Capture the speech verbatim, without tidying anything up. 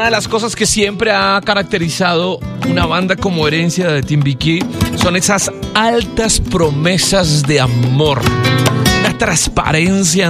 una de las cosas que siempre ha caracterizado una banda como herencia de Timbiquí son esas altas promesas de amor, una transparencia